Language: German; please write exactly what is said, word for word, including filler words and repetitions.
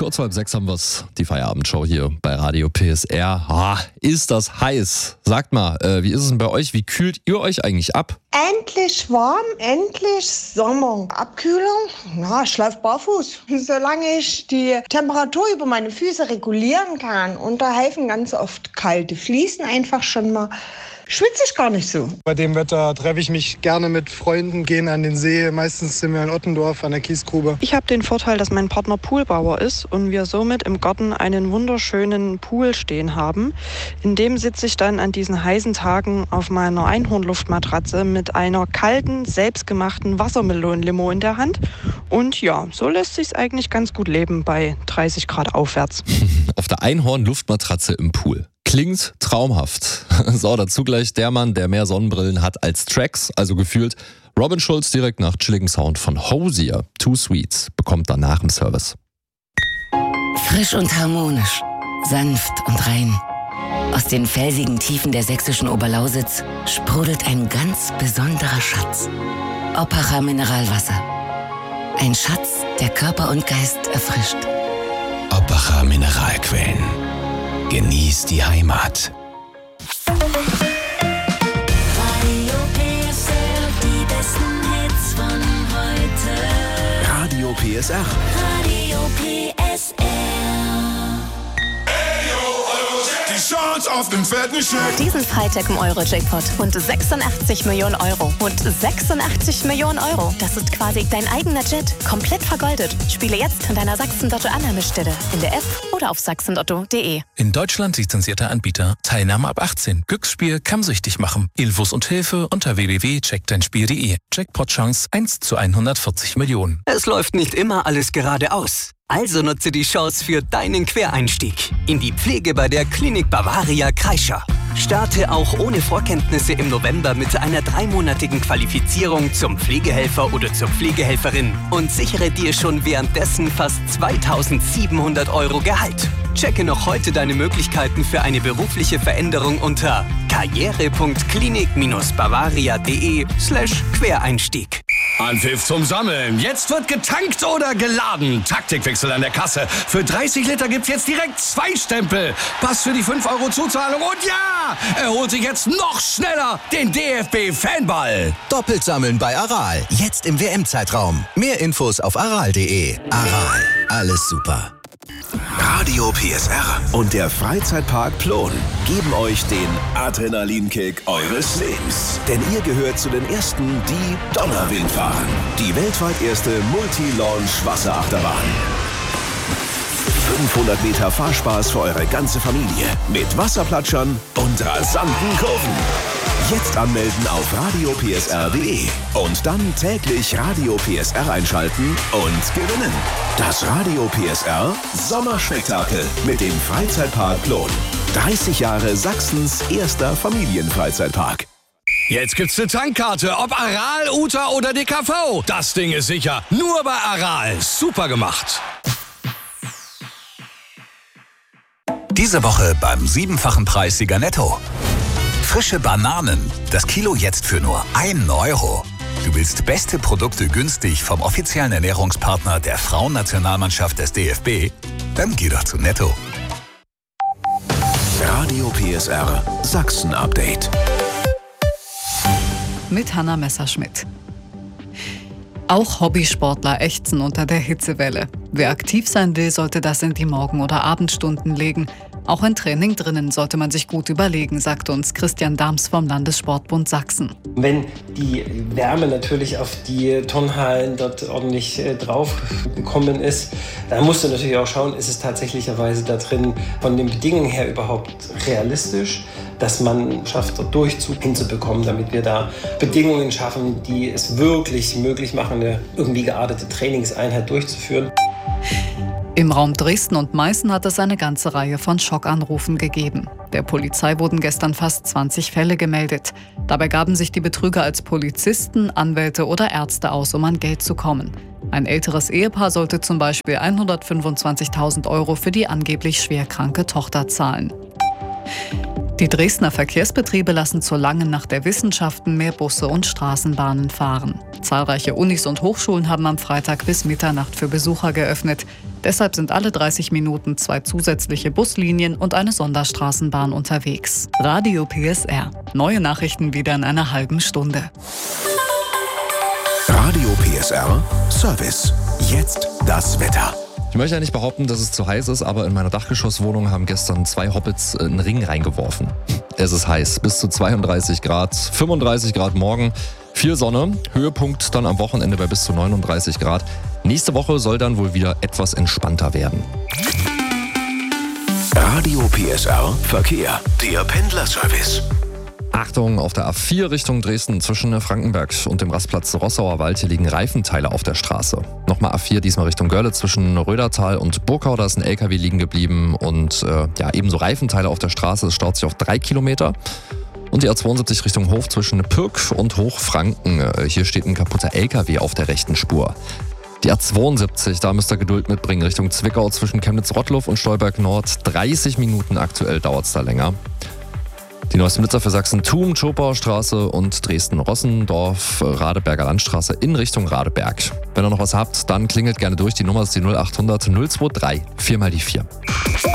Kurz vor halb sechs haben wir's, die Feierabendshow hier bei Radio P S R. Ah, ist das heiß? Sagt mal, äh, wie ist es denn bei euch? Wie kühlt ihr euch eigentlich ab? Endlich warm, endlich Sommer. Abkühlung? Na, ich laufe barfuß, solange ich die Temperatur über meine Füße regulieren kann. Und da helfen ganz oft kalte Fliesen einfach schon mal. Schwitze ich gar nicht so. Bei dem Wetter treffe ich mich gerne mit Freunden, gehen an den See. Meistens sind wir in Ottendorf an der Kiesgrube. Ich habe den Vorteil, dass mein Partner Poolbauer ist und wir somit im Garten einen wunderschönen Pool stehen haben. In dem sitze ich dann an diesen heißen Tagen auf meiner Einhornluftmatratze mit einer kalten, selbstgemachten Wassermelonenlimo in der Hand. Und ja, so lässt sich's eigentlich ganz gut leben bei dreißig Grad aufwärts. Auf der Einhorn-Luftmatratze im Pool. Klingt traumhaft. So, dazu gleich der Mann, der mehr Sonnenbrillen hat als Tracks, also gefühlt Robin Schulz direkt nach chilligem Sound von Hosier. Two Sweets bekommt danach im Service. Frisch und harmonisch, sanft und rein. Aus den felsigen Tiefen der sächsischen Oberlausitz sprudelt ein ganz besonderer Schatz. Oppacher Mineralwasser. Ein Schatz, der Körper und Geist erfrischt. Oppacher Mineralquellen. Genieß die Heimat. Radio P S R, die besten Hits von heute. Radio P S R. Radio P S R. Die Chance auf den fetten Scheck. Diesen Freitag im Euro-Jackpot. Und sechsundachtzig Millionen Euro. Und sechsundachtzig Millionen Euro. Das ist quasi dein eigener Jet. Komplett vergoldet. Spiele jetzt an deiner Sachsen-Lotto-Annahmestelle. In der App oder auf sachsen lotto punkt de. In Deutschland lizenzierter Anbieter. Teilnahme ab achtzehn. Glücksspiel kann süchtig machen. Infos und Hilfe unter w w w punkt check dein spiel punkt de. Jackpot-Chance eins zu hundertvierzig Millionen. Es läuft nicht immer alles geradeaus. Also nutze die Chance für deinen Quereinstieg in die Pflege bei der Klinik Bavaria Kreischer. Starte auch ohne Vorkenntnisse im November mit einer dreimonatigen Qualifizierung zum Pflegehelfer oder zur Pflegehelferin und sichere dir schon währenddessen fast zweitausendsiebenhundert Euro Gehalt. Checke noch heute deine Möglichkeiten für eine berufliche Veränderung unter karriere punkt klinik bavaria punkt de slash Quereinstieg. Anpfiff zum Sammeln. Jetzt wird getankt oder geladen. Taktikwechsel an der Kasse. Für dreißig Liter gibt's jetzt direkt zwei Stempel. Pass für die fünf Euro Zuzahlung und ja, er holt sich jetzt noch schneller den D F B-Fanball. Doppelt sammeln bei Aral. Jetzt im W M-Zeitraum. Mehr Infos auf aral punkt de. Aral. Alles super. Radio P S R und der Freizeitpark Plon geben euch den Adrenalinkick eures Lebens. Denn ihr gehört zu den Ersten, die Donnerwind fahren. Die weltweit erste Multi-Launch-Wasserachterbahn. fünfhundert Meter Fahrspaß für eure ganze Familie. Mit Wasserplatschern und rasanten Kurven. Jetzt anmelden auf radio punkt p s r punkt de und dann täglich Radio P S R einschalten und gewinnen. Das Radio P S R Sommerspektakel mit dem Freizeitpark Plon. dreißig Jahre Sachsens erster Familienfreizeitpark. Jetzt gibt's eine Tankkarte, ob Aral, Uta oder D K V. Das Ding ist sicher. Nur bei Aral. Super gemacht. Diese Woche beim siebenfachen Preissieger Netto. Frische Bananen. Das Kilo jetzt für nur einen Euro. Du willst beste Produkte günstig vom offiziellen Ernährungspartner der Frauennationalmannschaft des D F B? Dann geh doch zu Netto. Radio P S R Sachsen Update. Mit Hanna Messerschmidt. Auch Hobbysportler ächzen unter der Hitzewelle. Wer aktiv sein will, sollte das in die Morgen- oder Abendstunden legen. Auch ein Training drinnen sollte man sich gut überlegen, sagt uns Christian Dahms vom Landessportbund Sachsen. Wenn die Wärme natürlich auf die Turnhallen dort ordentlich äh, drauf gekommen ist, dann musst du natürlich auch schauen, ist es tatsächlicherweise da drin von den Bedingungen her überhaupt realistisch, dass man schafft, dort Durchzug hinzubekommen, damit wir da Bedingungen schaffen, die es wirklich möglich machen, eine irgendwie geartete Trainingseinheit durchzuführen. Im Raum Dresden und Meißen hat es eine ganze Reihe von Schockanrufen gegeben. Der Polizei wurden gestern fast zwanzig Fälle gemeldet. Dabei gaben sich die Betrüger als Polizisten, Anwälte oder Ärzte aus, um an Geld zu kommen. Ein älteres Ehepaar sollte zum Beispiel hundertfünfundzwanzigtausend Euro für die angeblich schwerkranke Tochter zahlen. Die Dresdner Verkehrsbetriebe lassen zur langen Nacht der Wissenschaften mehr Busse und Straßenbahnen fahren. Zahlreiche Unis und Hochschulen haben am Freitag bis Mitternacht für Besucher geöffnet. Deshalb sind alle dreißig Minuten zwei zusätzliche Buslinien und eine Sonderstraßenbahn unterwegs. Radio P S R. Neue Nachrichten wieder in einer halben Stunde. Radio P S R Service. Jetzt das Wetter. Ich möchte ja nicht behaupten, dass es zu heiß ist, aber in meiner Dachgeschosswohnung haben gestern zwei Hobbits einen Ring reingeworfen. Es ist heiß, bis zu zweiunddreißig Grad, fünfunddreißig Grad morgen, viel Sonne, Höhepunkt dann am Wochenende bei bis zu neununddreißig Grad. Nächste Woche soll dann wohl wieder etwas entspannter werden. Radio P S R Verkehr, der Pendlerservice. Achtung, auf der A vier Richtung Dresden zwischen Frankenberg und dem Rastplatz Rossauer Wald, hier liegen Reifenteile auf der Straße. Nochmal A vier, diesmal Richtung Görlitz zwischen Rödertal und Burkau, da ist ein L K W liegen geblieben und äh, ja, ebenso Reifenteile auf der Straße, es staut sich auf drei Kilometer. Und die A zweiundsiebzig Richtung Hof zwischen Pürk und Hochfranken, äh, hier steht ein kaputter L K W auf der rechten Spur. Die A zweiundsiebzig, da müsst ihr Geduld mitbringen, Richtung Zwickau zwischen Chemnitz-Rottluff und Stolberg Nord, dreißig Minuten aktuell dauert es da länger. Die neuesten Blitzer für Sachsen: Thum, Schopauer Straße und Dresden-Rossendorf, Radeberger Landstraße in Richtung Radeberg. Wenn ihr noch was habt, dann klingelt gerne durch. Die Nummer ist die null acht hundert null zwei drei, vier mal die vier.